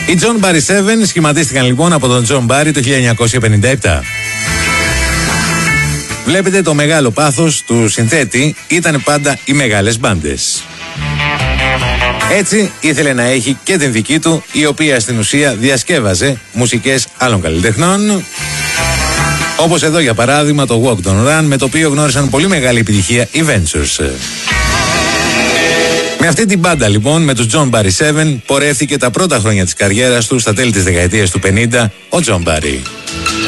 Οι John Barry 7 σχηματίστηκαν λοιπόν από τον John Barry το 1957. Βλέπετε, το μεγάλο πάθος του συνθέτη ήταν πάντα οι μεγάλες μπάντες. Έτσι ήθελε να έχει και την δική του, η οποία στην ουσία διασκεύαζε μουσικές άλλων καλλιτεχνών, όπως εδώ για παράδειγμα το Walk Don't Run, με το οποίο γνώρισαν πολύ μεγάλη επιτυχία οι Ventures. Με αυτή την μπάντα λοιπόν, με τους John Barry 7, πορεύτηκε τα πρώτα χρόνια της καριέρας του στα τέλη της δεκαετίας του 50 ο John Barry.